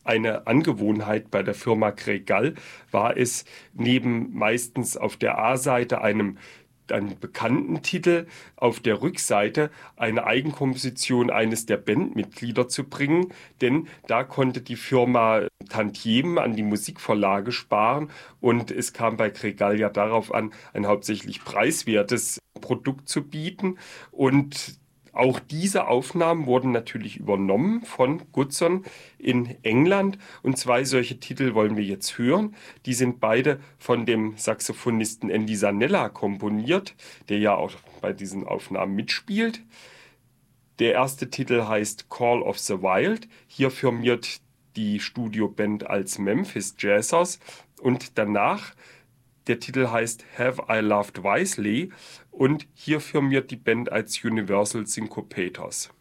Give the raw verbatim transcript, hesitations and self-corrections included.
Eine Angewohnheit bei der Firma Kregal war es, neben meistens auf der A-Seite einem einen bekannten Titel auf der Rückseite eine Eigenkomposition eines der Bandmitglieder zu bringen, denn da konnte die Firma Tantiemen an die Musikverlage sparen und es kam bei Kregal ja darauf an, ein hauptsächlich preiswertes Produkt zu bieten und auch diese Aufnahmen wurden natürlich übernommen von Goodson in England und zwei solche Titel wollen wir jetzt hören. Die sind beide von dem Saxophonisten Andy Zanella komponiert, der ja auch bei diesen Aufnahmen mitspielt. Der erste Titel heißt Call of the Wild. Hier firmiert die Studioband als Memphis Jazzers und danach der Titel heißt Have I Loved Wisely und hier firmiert die Band als Universal Syncopators.